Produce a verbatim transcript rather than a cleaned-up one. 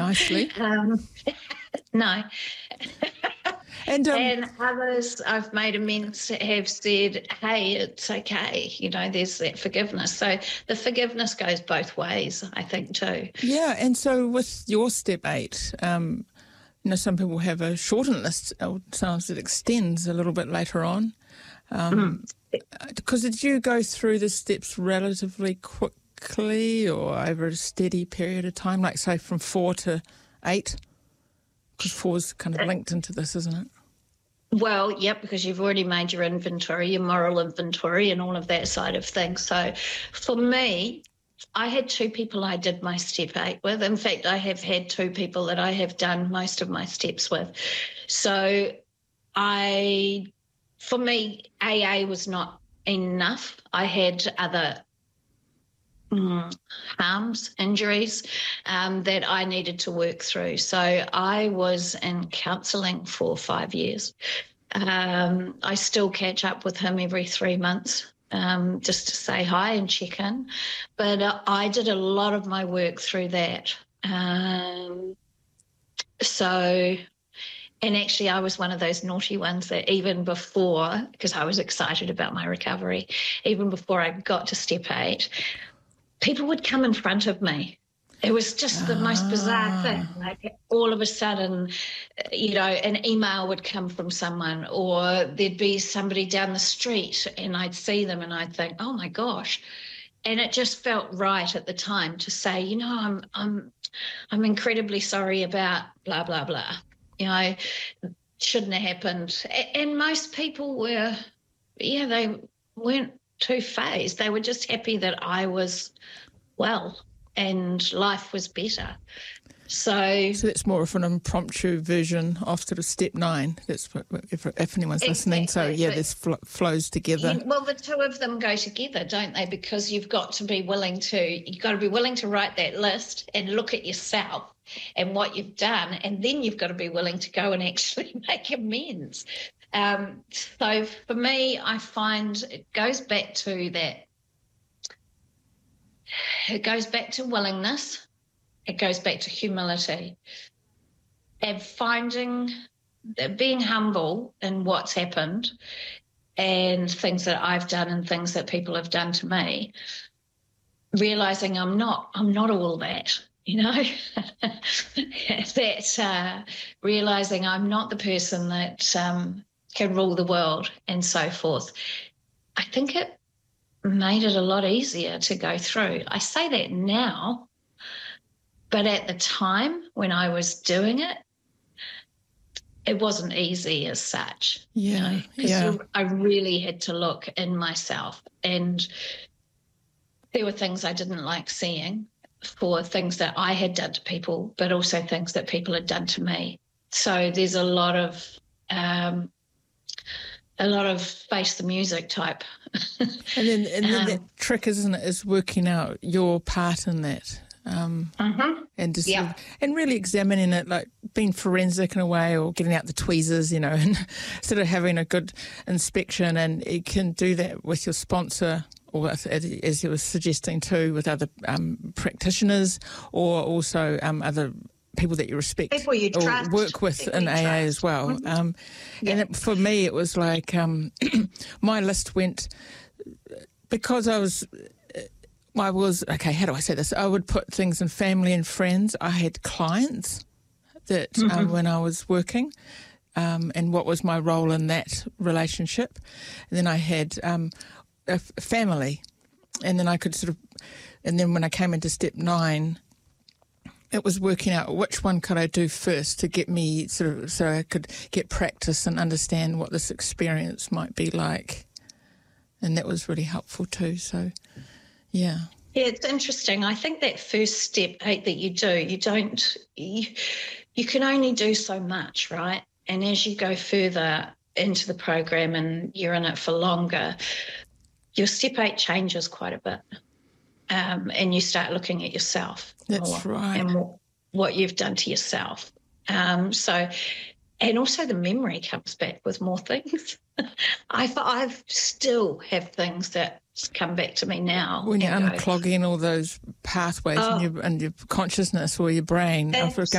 nicely. um, no. And, um, and others I've made amends have said, hey, it's okay. You know, there's that forgiveness. So the forgiveness goes both ways, I think, too. Yeah, and so with your step eight, um, you know, some people have a shortened list, or sometimes it extends a little bit later on. Um, because did you go through the steps relatively quickly or over a steady period of time, like say from four to eight? Because four's kind of linked into this, isn't it? Well, yep, because you've already made your inventory, your moral inventory and all of that side of things. So for me, I had two people I did my step eight with. In fact, I have had two people that I have done most of my steps with. So I, for me, A A was not enough. I had other Mm, harms, injuries um, that I needed to work through. So I was in counselling for five years. Um, I still catch up with him every three months um, just to say hi and check in. But uh, I did a lot of my work through that. Um, so... And actually, I was one of those naughty ones that even before, because I was excited about my recovery, even before I got to step eight, people would come in front of me. It was just the ah. most bizarre thing. Like all of a sudden, you know, an email would come from someone, or there'd be somebody down the street and I'd see them and I'd think, oh my gosh. And it just felt right at the time to say, you know, I'm I'm I'm incredibly sorry about blah, blah, blah. You know, shouldn't have happened. And most people were, yeah, they weren't too phased. They were just happy that I was well and life was better. So, so that's more of an impromptu version of sort of step nine. That's if, if anyone's exactly, listening. So yeah, this fl- flows together. Yeah, well, the two of them go together, don't they? Because you've got to be willing to. You've got to be willing to write that list and look at yourself and what you've done, and then you've got to be willing to go and actually make amends. Um, so for me, I find it goes back to that. It goes back to willingness. It goes back to humility and finding, being humble in what's happened and things that I've done and things that people have done to me, realising I'm not, I'm not all that, you know, that uh, realising I'm not the person that um, can rule the world and so forth. I think it made it a lot easier to go through. I say that now, but at the time when I was doing it, it wasn't easy as such. Yeah, you know, yeah. I really had to look in myself, and there were things I didn't like seeing for things that I had done to people, but also things that people had done to me. So there's a lot of um, a lot of face the music type. and then, and then um, that trick, isn't it, is working out your part in that. Um, mm-hmm. and just yeah. sort of, and really examining it, like being forensic in a way, or getting out the tweezers, you know, and sort of having a good inspection. And you can do that with your sponsor, or as you were suggesting too, with other um, practitioners, or also um, other people that you respect people you or trust, work with in A A trust. as well. Mm-hmm. Um, yeah. And it, for me, it was like um, my list went because I was. I was, okay, how do I say this? I would put things in family and friends. I had clients that mm-hmm. um, when I was working um, and what was my role in that relationship. And then I had um, a f- family. And then I could sort of, and then when I came into step nine, it was working out which one could I do first to get me sort of, so I could get practice and understand what this experience might be like. And that was really helpful too, so... Yeah. Yeah, it's interesting. I think that first step eight that you do, you don't, you, you can only do so much, right? And as you go further into the program and you're in it for longer, your step eight changes quite a bit. Um, and you start looking at yourself. That's more right. And what, what you've done to yourself. Um, so, and also the memory comes back with more things. I've, I've still have things that come back to me now. When you're go, unclogging all those pathways oh, in, your, in your consciousness or your brain, I've